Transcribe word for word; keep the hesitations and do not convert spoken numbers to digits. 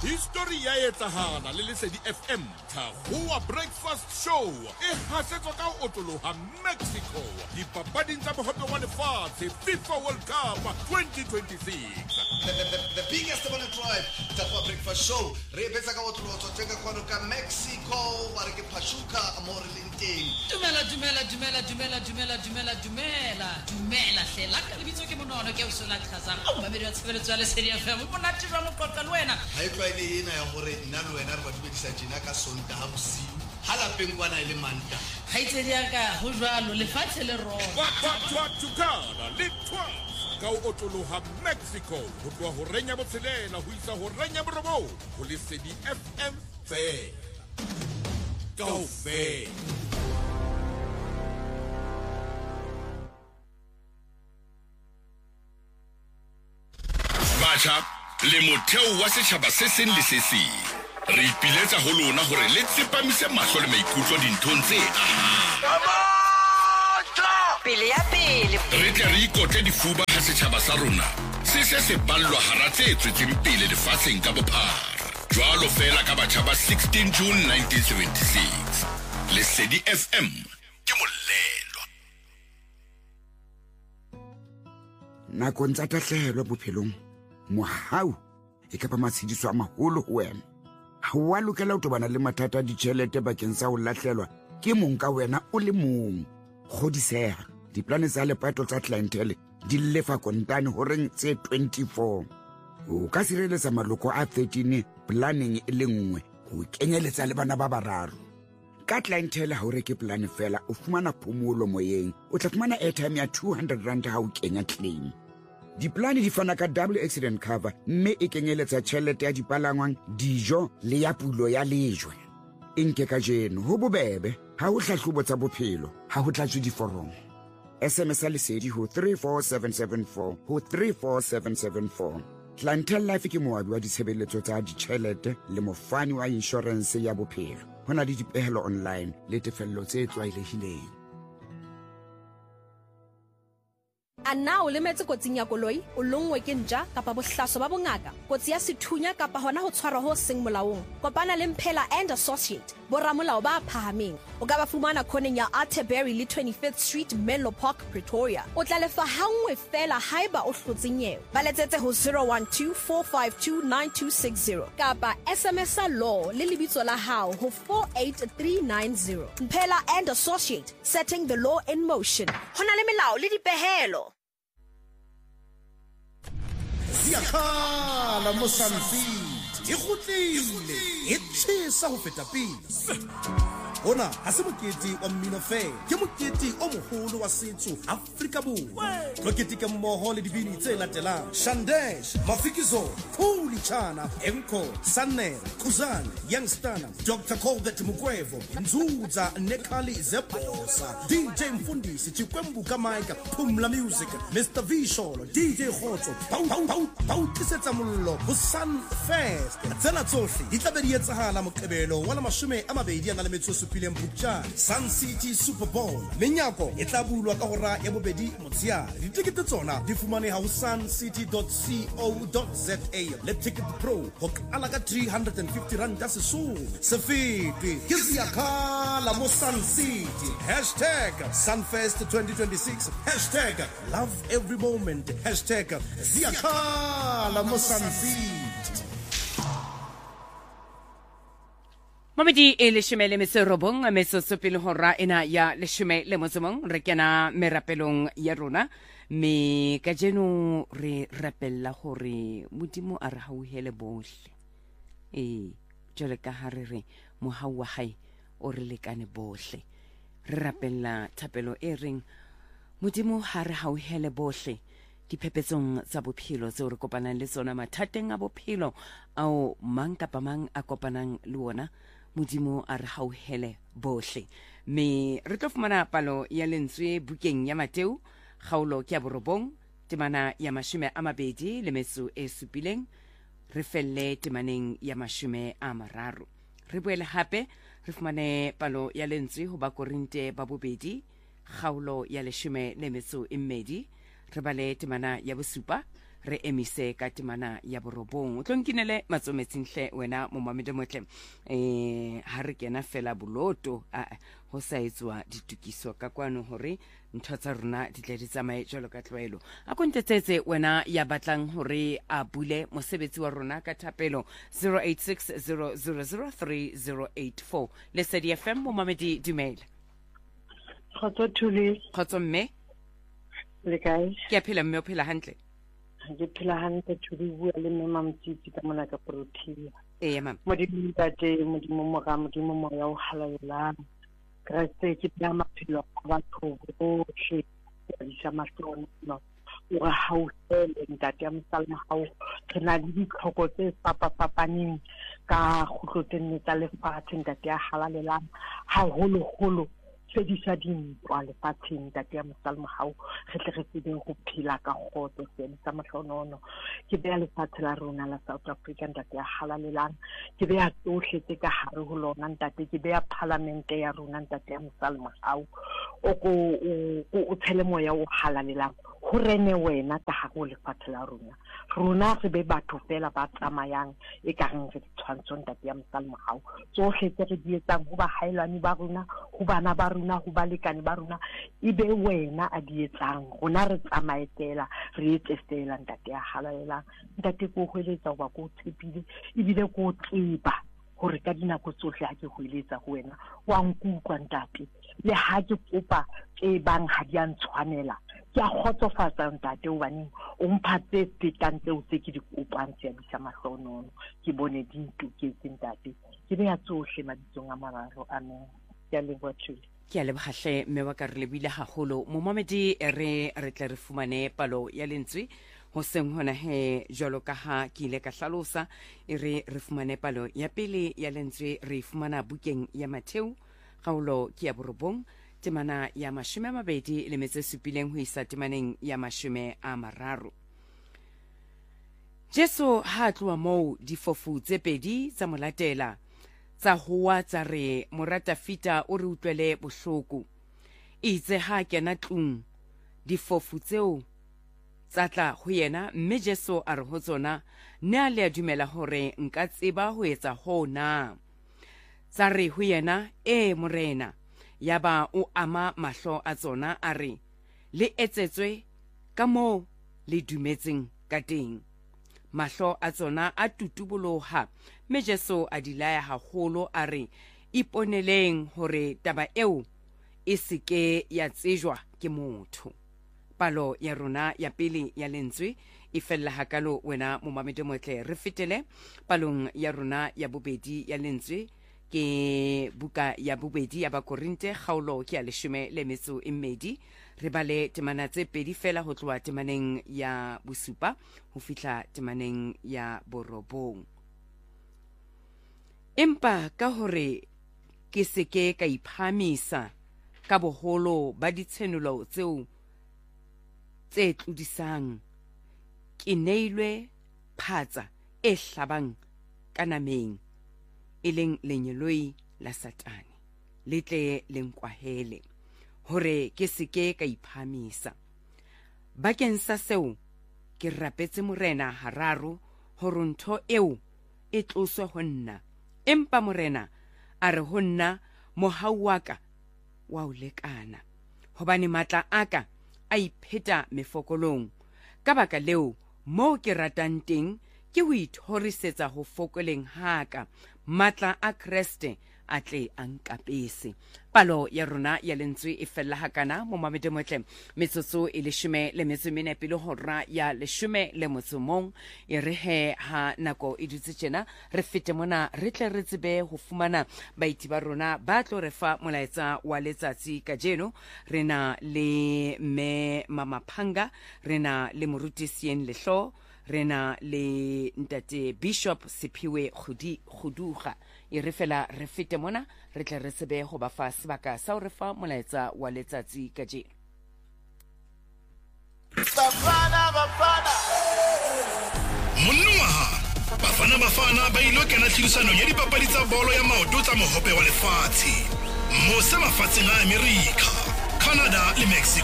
History ya etsahala le Lesedi F M Thahua Breakfast Show e hasetswa ka o otloha Mexico dipapading tsa mohope wa lefatshe FIFA World Cup twenty twenty-six. The, the, the, the biggest one drive Thahua Breakfast Show re betsa ka otloha tsenga kwano ka Mexico wa re ke Pachuca amore lenteng. Dumela dumela dumela dumela dumela dumela dumela dumela hlela ka lebitso ke monono ke o sola khazang o mamedi wa tshebeletso ya Lesedi F M mo nati jwa mo qoqa le wena ha e tlwa ile ena ya gore nna le wena re ba dumedisa jena ka Sontaga bosiu ha la pengwana ile manta ha itsedi ya ka ho jwalo lefatshe le rona Batswakana le twa ka o otloloha Mexico ho tloha ho renya botshelela ho isa ho renya borobo ho Lesedi F M fe go fe. Bacha le motheo wa setjhaba se seng le se seng re ipiletsa ho lona hore le tsepamise mahlo le maikutlo dinthong tse pele ya pele re tle re ikotle difuba ha setjhaba sa rona se se se ballwa hara tse tswetseng pele lefatsheng ka bophara jwalo fela ka batjha ba sixteen June nineteen seventy-six. Lesedi F M ke molelo nakong tsa tahlehelo bophelong mohau e ka ba matshediso a maholo ho wena ha wa lokela ho tobana le mathata a ditjhelete bakeng sa ho lahlelwa ke mong ka wena o le mong kgodiseha diplane tsa lepato tsa clientele di lefa kontane ho reng tse twenty-four o ka sireletsa maloko a thirteen planning e le nngwe ho kenyeletsa le bana ba bararo ka clientele ha o reke plan fela o fumana phomolo moyeng o tla fumana airtime ya two hundred rand ha o kenya claim. Diplane di fana ka double accident cover mme e kenyeletsa tjhelete ya dipalangwang dijo le ya pulo ya lejwe enke ka jeno ho bobebe ha ho hlahlobo tsa bophelo ha ho tlatswe diforomo S M S a Lesedi ho three four seven seven four ho three four seven seven four. Clientele Life ke moabi wa ditshebeletso tsa ditjhelete le mofani wa insurance ya bophelo hona le dipehelo online le tefello tse tlwaelehileng. A na o lemetse kotsing ya koloi o longwe ke ntja kapa bohlaso ba bongaka kotsi ya sethunya kapa hona ho tshwarwa ho seng molaong kopana le Mphela and Associate boramolao ba phahameng o ka ba fumana khoneng ya Atterbury le twenty-fifth Street Menlo Park Pretoria o tla lefa hangwe fela haiba o hlotse nyewe ba letsetse ho zero one two four five two nine two six zero kapa S M S a law le lebitso la hao ho four eight three nine zero. Mphela and Associate, setting the law in motion. Hona le melao le dipehelo. Siakhala mo Sunfit e kgutlile e tshisa ho feta pele ona ha se mokete wa mmino fe ke mokete o moholo wa setso Afrika Borwa lo keteka mmoho le dibini tse latelang Shandesh Mafikizo Khuli Chana Enko Sanel Kuzan Youngstana Doctor Colbert Mugwevo Nzuza Nekali Zebosa D J Mfundisi Chikwembu Kamaika Pumla Music Mister Visholo D J Khotso Pau Pau Pau Pau Tisetsa Mollo Sun Fest tsena tsohle di tla be di etsahala Moqebelo wa mashome a mabedi a na le metso Sun City Super Bowl menyako e tla bulwa ka hora ya bobedi motshiare ditikete tsona di fumaneha ho suncity dot co dot za le Ticket Pro ho kala ka three hundred fifty rand tsa sesong se fete ke Siakhala mo Sun City hashtag Sunfest twenty twenty-six hashtag love every moment hashtag Siakhala mo Sun City. Mamedi e leshome le metso robong a metso sopele hora ena ya leshome le mozomong re kena merapelong ya rona me ka jeno re rapella hore modimo a re hauhele bohle e jole ka ha re re mohau wa hae o re lekane bohle re rapella thapelo e reng modimo ha re hauhele bohle diphepetsong tsa bophelo tseo re kopanang le tsona mathateng a bophelo ao mang kapa mang a kopanang le wona modimo a re hauhele bohle me re tlo fumana palo ya lentswe bukeng ya Mateo kgaolo ke ya borobong temana ya mashome a mabedi le metso e supileng re felle temaneng ya mashome a mararo re boele hape re fumane palo ya lentswe ho ba Korinte ba bobedi kgaolo ya leshome le metso e mmedi re bale temana ya bosupa re emise ka temana ya borobong o tlonkinele matsometsinhle wena mo mamedi motle eh ha re kena fela boloto a ho saetswa ditukiso ka kwano hore ntho tsa rona di tla di tsamae jalo ka tlwaelo a kontetsetse wena ya batlang hore a bule mosebetsi wa rona ka thapelo zero eight six zero zero zero three zero eight four Lesedi F M mo mamedi dumela Khotso Thuli khotso mme le kae ke a phela mme o phela hantle ke phela hantle Thuli bua le mme mamtsitsi ka mona ka protein eh mam modimo tate modimo moga modimo mo ya o halalela Kriste ke tla maphelo a batho bohle ya isa mahlong no o ha o sele ntate ya msalma ha o tsena le ditlhoko tse fapafapaneng ka khutlotseng tsa lefatshe ntate ya halalela ha holo holo sedisa dintwa lefatsheng tate ya msalma ha o re tle re tsebeng go phela ka khotso se tsa mahlonono ke be ya lefatshe la rona la South Africa ntate ya halalelang ke be ya tsohle tse ka hare ho lona ntate ke be ya parliament ya rona ntate ya msalma ha o ko o tshele moya o halalelang ho rene wena ka ha go lefatshe la rona rona re be batho fela ba tsamayang e ka reng re tshwantsho ntate ya msalma ha o tsohle tse re di etsang ho ba haelwane ba rona ho bana ba rona ho balekane ba rona ibe wena a di etsang rona re tsamaetela re etsestela ntate ya halalela ntate ko hweletsa ho ba ko tshepile ibile ko tsiba hore ka dinako tsohle ha ke hweletsa ho wena wa nkutlwa ntate le ha ke kopa ke bang ha di antshwanela ke a khotsofatsa ntate o baneng o mphatse fetantse o se ke di kopang tse ya bisa mahlonono ke bone dintuketse ntate ke be ya tsohle mabitsong a mararo amen ke a leboha Thuli ke a lebogahle mme wa ka re lebile haholo mo mamedi re re tle re fumane palo ya lentswe ho seng hona he jalo ka ha ke ile ka hlalosa e re re fumane palo ya pele ya lentswe re fumana bukeng ya Matheu kgaolo ke ya borobong temana ya mashome a mabedi le metse supileng ho isa temaneng ya mashome a mararo Jesu ha tloa moo difofu tse pedi tsa molatela tsa hoa tsa re morata fita o re utlwele bohloko itse ha kena tlung difofu tseo tsa tla ho yena mme Jesu a re ho tsona ne a le a dumela hore nka tseba ho etsa hona tsa re ho yena e morena yaba o ama mahlo a tsona a re le etsetswe ka moo le dumetseng ka teng mahlo a tsona a tutuboloha mme Jesu a dilaya haholo a re iponeleng hore taba eo e seke ya tsejwa ke motho palo ya rona ya pele ya lentswe e fella hakalo wena mo mamedi motle re fetele palong ya rona ya bobedi ya lentswe ke buka ya bobedi ya Bakorinte kgaolo ke ya leshome le metso e mmedi re bale temana tse pedi fela ho tloa temaneng ya bosupa ho fihla temaneng ya borobong empa ka hore ke seke ka iphamisa ka boholo ba ditshenulo tseo tse tlodisang ke neilwe phatsa e hlabang ka nameng e leng lenyeloi la Satane le tle lenkwahele hore ke seke ka iphamisa bakeng sa seo ke rapetse morena hararo hore ntho eo e tloswe ho nna empa morena a re ho nna mohau wa ka wa o lekana hobane matla aka a ipheta mefokolong ka baka leo mo ke ratang teng ke ho ithorisetsa ho fokoleng haka matla a Kriste a tle ankapese palo ya rona ya lentswe e fella hakana mo mamedi motle metsotso e leshome le metso mene pele hora ya leshome le motso mong e re he ha nako e dutse tjena re fete mona re tle re tsebe ho fumana baiti ba rona ba tlo re fa molaetsa wa letsatsi ka jeno rena le me mama Phanga rena le morutisieng lehlo rena le ntate Bishop Siphiwe Khudi Khuduga e re fela re fete mona re tle re sebe go ba fa sebaka sa o re fa molaetsa wa letsatsi ka je Bafana Bafana Monua Bafana Bafana ba ilo kena tlirisano ya dipapadi tsa bolo ya maoto tsa mohope wa lefatshe mo se mafatsheng a America, Canada le Mexico.